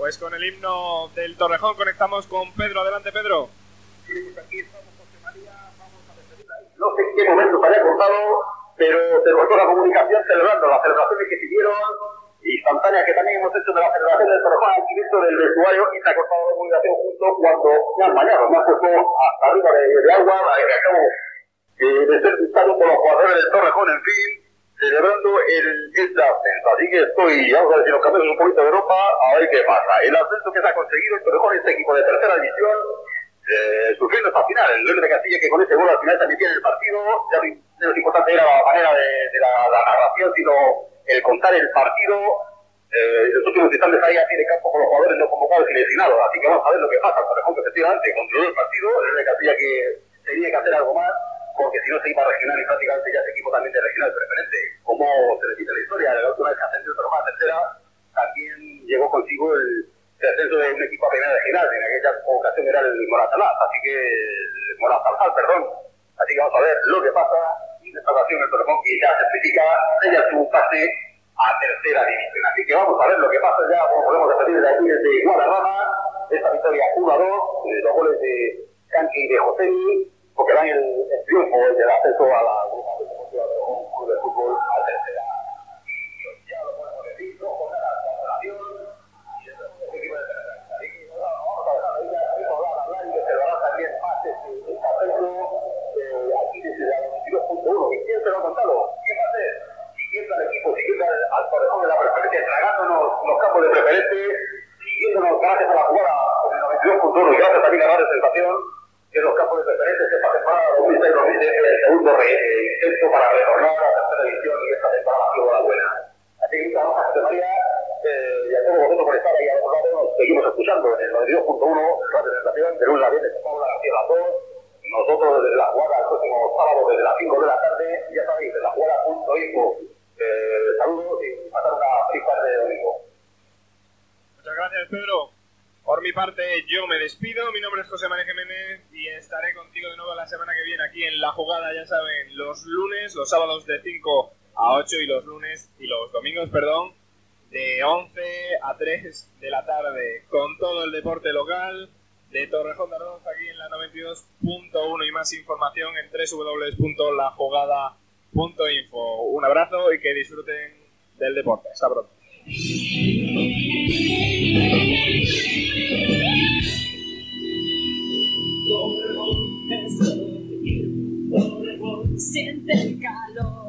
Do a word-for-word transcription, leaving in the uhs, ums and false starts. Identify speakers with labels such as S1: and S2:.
S1: Pues con el himno del Torrejón conectamos con Pedro. Adelante, Pedro.
S2: Sí, pues aquí estamos, José María, vamos a despedir ahí. No sé en qué momento se haya cortado, pero se cortó la comunicación celebrando las celebraciones que siguieron, instantáneas que también hemos hecho de la celebración del Torrejón al inicio del vestuario, y se ha cortado la comunicación justo cuando me han bañado, me han puesto hasta arriba de, de agua, que acabo eh, de ser visitado por los jugadores del Torrejón, en fin, celebrando el, este ascenso. Así que estoy, vamos a ver si nos cambiamos un poquito de Europa, a ver qué pasa. El ascenso que se ha conseguido el Torrejón, este equipo de tercera división, eh, sufriendo hasta el final. El León de Castilla, que con ese gol al final también tiene el partido. Ya lo menos importante era la manera de, de la, la narración, sino el contar el partido. Eh, los últimos instantes ahí a pie de campo con los jugadores no convocados y lesionados. Así que vamos a ver lo que pasa. El Torrejón, que efectivamente controló el partido. El León de Castilla, que tenía que hacer algo más, porque si no se iba a regional y prácticamente ya ese equipo también de regional preferente. Como se repite la historia, la última vez que ascendió el Torrejón a tercera, también llegó consigo el ascenso de un equipo a primera regional. En aquella ocasión era el Moratalaz, así que el Moratalaz, perdón. Así que vamos a ver lo que pasa. Y en esta ocasión el Torrejón, que ya certifica, sella su pase a tercera división. Así que vamos a ver lo que pasa ya, como podemos repetir de aquí desde Guadalajara, esta victoria uno a dos, los goles de Canqui y de Josemi, porque dan el, el triunfo del ascenso a la agrupación deportiva de un club de fútbol a tercera. Y ya lo podemos decir, dos jornadas de relación y el segundo equipo de tercera. Así que vamos a dejar ahí ya el ritmo a hablar y que se lo hará también más este ascenso eh, aquí desde la veintidós punto uno. ¿Y quién se lo ha contado? ¿Quién va a ser? Siguiendo al equipo, siguiendo al, al Torrejón de la preferencia, tragándonos los campos de preferente, siguiéndonos gracias a la jugada con el veintidós punto uno y gracias también a la presentación de los campos de preferentes esta temporada dos mil seis dos mil siete, el segundo re, eh, intento para retornar a la tercera división y esta temporada ha sido la buena. Así que muchas gracias, José María, eh, y a todos vosotros por estar ahí a los lados. Nos seguimos escuchando en el noventa y dos punto uno, la presentación de lunes a viernes con Paula García a las dos. Nosotros desde la jugada el próximo sábado desde las cinco de la tarde, ya sabéis, desde la jugada punto info. Eh, saludos y pasar una feliz tarde de domingo.
S1: Muchas gracias, Pedro. Por mi parte, yo me despido. Mi nombre es José María Jiménez y estaré contigo de nuevo la semana que viene aquí en La Jugada, ya saben, los lunes, los sábados de cinco a ocho y los lunes y los domingos, perdón, de once a tres de la tarde, con todo el deporte local de Torrejón de Ardoz aquí en la noventa y dos punto uno y más información en doble u doble u doble u punto la jugada punto info. Un abrazo y que disfruten del deporte. Hasta pronto.
S3: Torrejón es lo que quiero, Torrejón siente el calor.